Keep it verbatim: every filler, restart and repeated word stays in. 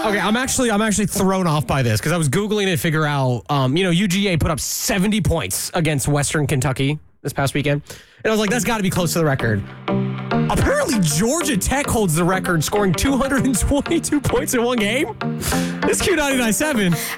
Okay, I'm actually I'm actually thrown off by this because I was Googling to figure out, um, you know, U G A put up seventy points against Western Kentucky this past weekend. And I was like, that's got to be close to the record. Apparently, Georgia Tech holds the record, scoring two hundred twenty-two points in one game. This Q ninety-nine point seven.